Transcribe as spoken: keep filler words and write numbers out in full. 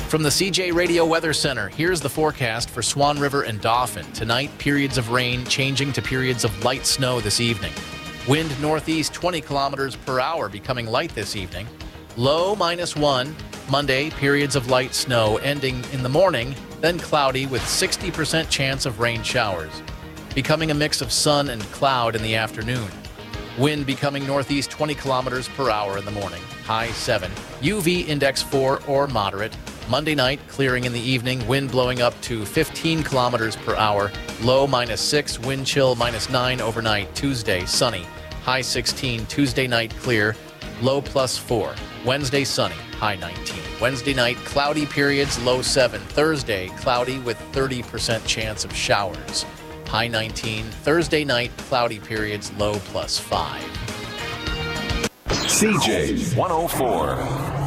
From the C J Radio Weather Center, here's the forecast for Swan River and Dauphin. Tonight, periods of rain changing to periods of light snow this evening. Wind northeast twenty kilometers per hour, becoming light this evening. Low minus one. Monday, periods of light snow ending in the morning, then cloudy with sixty percent chance of rain showers. Becoming a mix of sun and cloud in the afternoon. Wind becoming northeast twenty kilometers per hour in the morning, high seven. U V index four or moderate. Monday night, clearing in the evening, wind blowing up to fifteen kilometers per hour, low minus six, wind chill minus nine overnight. Tuesday, sunny, high sixteen. Tuesday night, clear, low plus four. Wednesday, sunny, high nineteen. Wednesday night, cloudy periods, low seven. Thursday, cloudy with thirty percent chance of showers, high nineteen. Thursday night, cloudy periods, low plus five. C J one oh four.